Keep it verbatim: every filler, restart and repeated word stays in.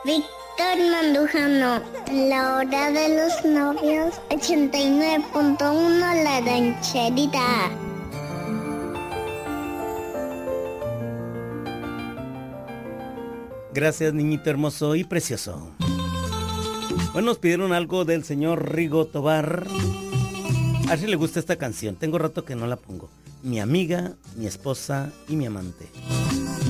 Víctor Mandujano, la hora de los novios, ochenta y nueve punto uno La Rancherita. Gracias, niñito hermoso y precioso. Bueno, nos pidieron algo del señor Rigo Tobar. A ver si le gusta esta canción. Tengo rato que no la pongo. Mi amiga, mi esposa y mi amante.